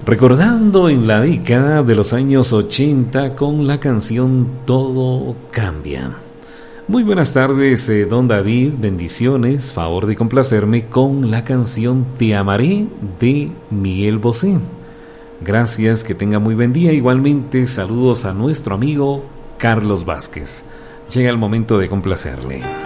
Recordando en la década de los años 80 con la canción Todo Cambia. Muy buenas tardes, don David, bendiciones, favor de complacerme con la canción Te Amaré de Miguel Bosé. Gracias, que tenga muy buen día. Igualmente, saludos a nuestro amigo Carlos Vázquez. Llega el momento de complacerle.